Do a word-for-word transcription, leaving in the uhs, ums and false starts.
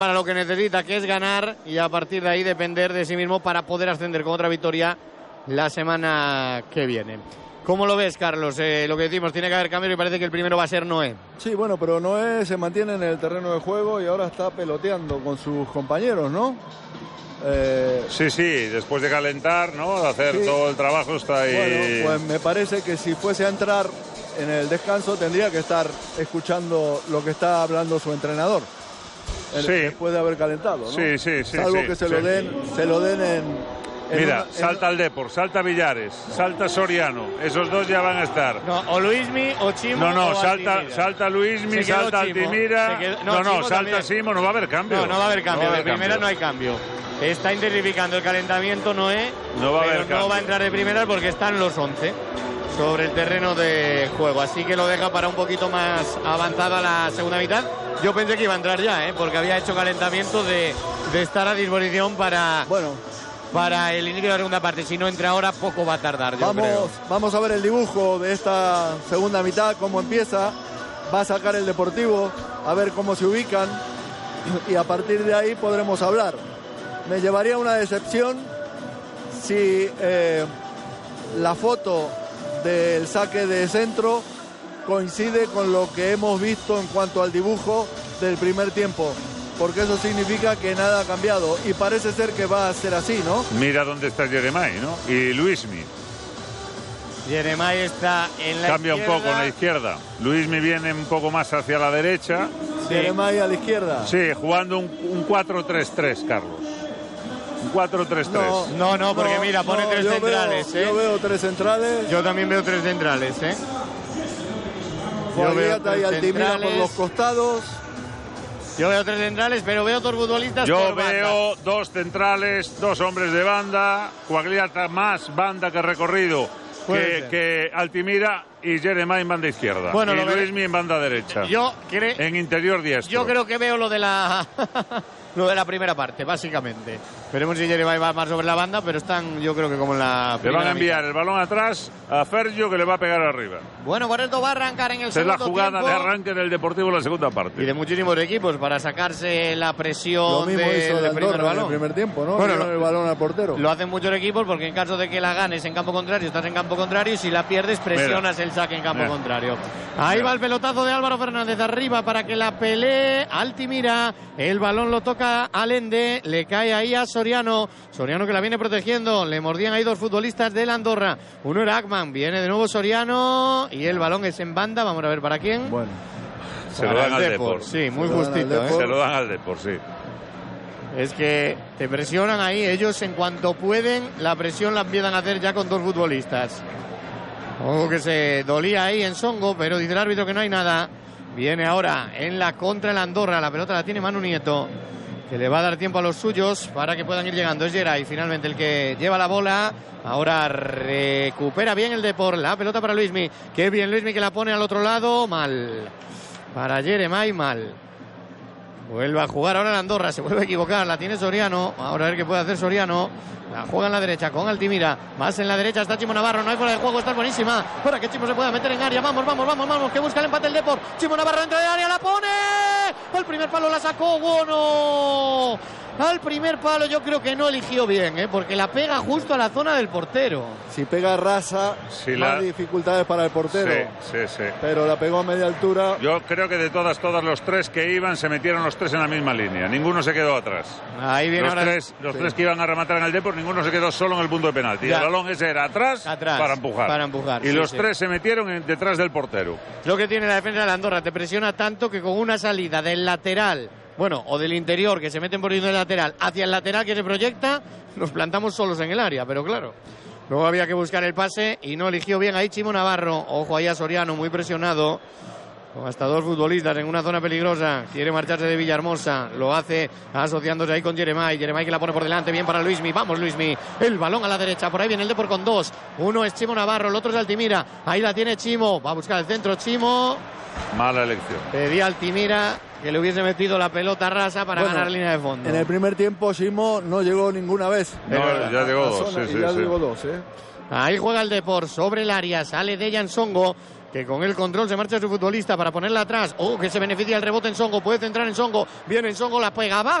para lo que necesita, que es ganar, y a partir de ahí depender de sí mismo para poder ascender con otra victoria la semana que viene. ¿Cómo lo ves, Carlos? Eh, lo que decimos, tiene que haber cambio y parece que el primero va a ser Noé. Sí, bueno, pero Noé se mantiene en el terreno de juego y ahora está peloteando con sus compañeros, ¿no? Eh, sí, sí, después de calentar, ¿no? De hacer sí. todo el trabajo está ahí. Bueno, pues me parece que si fuese a entrar en el descanso tendría que estar escuchando lo que está hablando su entrenador. El, sí. Después de haber calentado, ¿no? Sí, sí, sí. Salvo sí, que se sí. lo den, se lo den en... en Mira, una, salta en... el Depor, salta Villares, salta Soriano. Esos dos ya van a estar. No, o Luismi o Chimo. No, no, o salta, Altimira. salta Luismi, salta Chimo. Altimira. Quedó, no, no, Chimo salta también. Simo, no va a haber cambio. No, no va a haber cambio. No va a de haber primera cambio. no hay cambio. Está intensificando el calentamiento Noé, no va a pero haber no cambio. va a entrar de primera porque están los once sobre el terreno de juego. Así que lo deja para un poquito más avanzada la segunda mitad. Yo pensé que iba a entrar ya, ¿eh? Porque había hecho calentamiento de, de estar a disposición para, bueno, para el inicio de la segunda parte. Si no entra ahora, poco va a tardar, yo vamos, creo. Vamos a ver el dibujo de esta segunda mitad, cómo empieza. Va a sacar el Deportivo, a ver cómo se ubican. Y a partir de ahí podremos hablar. Me llevaría una decepción si eh, la foto del saque de centro coincide con lo que hemos visto en cuanto al dibujo del primer tiempo, porque eso significa que nada ha cambiado y parece ser que va a ser así, ¿no? Mira dónde está Jeremai, ¿no? Y Luismi. Jeremai está en la Cambia izquierda. un poco en la izquierda. Luismi viene un poco más hacia la derecha. Sí. Jeremai a la izquierda. Sí, jugando un, un cuatro tres tres, Carlos. Un cuatro tres tres. No, no, no porque no, mira, pone no, tres centrales, veo, ¿eh? Yo veo tres centrales. Yo también veo tres centrales, ¿eh? Guagliata y Altimira por los costados. Yo veo tres centrales, pero veo dos futbolistas. Yo por veo banda. dos centrales, dos hombres de banda. Guagliata más banda que recorrido que, que Altimira, y Jeremai en banda izquierda. Bueno, y Luismi en banda derecha. Yo creo. En interior diestro. Yo creo que veo lo de la. Lo de la primera parte, básicamente. Veremos si Jeremai va más sobre la banda, pero están, yo creo que como en la Le primera van a enviar mitad. el balón atrás a Fergio, que le va a pegar arriba. Bueno, por esto va a arrancar en el Esta es segundo la jugada tiempo. de arranque del Deportivo en la segunda parte. Y de muchísimos equipos para sacarse la presión Lo mismo de, hizo del el primer Andorra balón. en el primer tiempo, ¿no? Bueno, lo, el balón al portero. Lo hacen muchos equipos porque en caso de que la ganes en campo contrario, estás en campo contrario, y si la pierdes, presionas Mira. el saque en campo Mira. contrario. Ahí Mira. va el pelotazo de Álvaro Fernández arriba para que la pelee Altimira. El balón lo toca Allende, le cae ahí a Soriano. Soriano que la viene protegiendo. Le mordían ahí dos futbolistas del Andorra. Uno era Ackman, viene de nuevo Soriano y el balón es en banda. Vamos a ver para quién. Bueno, se lo dan al Depor. Sí, muy justito. ¿eh? Se lo dan al Depor, sí. Es que te presionan ahí. Ellos, en cuanto pueden, la presión la empiezan a hacer ya con dos futbolistas. Ojo que se dolía ahí en Songo, pero dice el árbitro que no hay nada. Viene ahora en la contra el Andorra. La pelota la tiene Manu Nieto, que le va a dar tiempo a los suyos para que puedan ir llegando. Es Geray finalmente el que lleva la bola. Ahora recupera bien el Depor. La pelota para Luismi. Qué bien Luismi, que la pone al otro lado. Mal. Para Jeremai, mal. Vuelve a jugar ahora el Andorra. Se vuelve a equivocar. La tiene Soriano. Ahora a ver qué puede hacer Soriano. La juega en la derecha con Altimira. Más en la derecha está Chimo Navarro. No hay fuera de juego. Está buenísima. Para que Chimo se pueda meter en área. Vamos, vamos, vamos, vamos. Que busca el empate el Depor. Chimo Navarro dentro del área. La pone. Al primer palo la sacó. Bueno. Al primer palo yo creo que no eligió bien, ¿eh? Porque la pega justo a la zona del portero. Si pega rasa, si más la... dificultades para el portero. Sí, sí, sí. Pero la pegó a media altura. Yo creo que de todas, todas los tres que iban, se metieron los tres en la misma línea. Ninguno se quedó atrás. Ahí viene los ahora... tres, los sí. tres que iban a rematar en el Depor, ninguno se quedó solo en el punto de penalti. Ya. El balón ese era atrás, atrás para empujar. Para empujar y sí, los sí. tres se metieron en, detrás del portero. Lo que tiene la defensa de la Andorra, te presiona tanto que con una salida del lateral, bueno, o del interior, que se meten por el lateral, hacia el lateral que se proyecta, nos plantamos solos en el área, pero claro, luego había que buscar el pase y no eligió bien ahí Chimo Navarro. Ojo ahí a Soriano, muy presionado, con hasta dos futbolistas en una zona peligrosa. Quiere marcharse de Villahermosa, lo hace asociándose ahí con Jeremai. Jeremai que la pone por delante, bien para Luismi. Vamos Luismi, el balón a la derecha, por ahí viene el Depor con dos. Uno es Chimo Navarro, el otro es Altimira. Ahí la tiene Chimo, va a buscar el centro Chimo. Mala elección. Pedía Altimira que le hubiese metido la pelota rasa para bueno, ganar la línea de fondo. En el primer tiempo Chimo no llegó ninguna vez. No, ya llegó dos. Sí, sí, ya sí. llegó dos, ¿eh? Ahí juega el Depor sobre el área, sale Dejan Songo. que con el control se marcha su futbolista para ponerla atrás. Oh, que se beneficia el rebote en Songo, puede centrar en Songo, viene en Songo, la pega, va.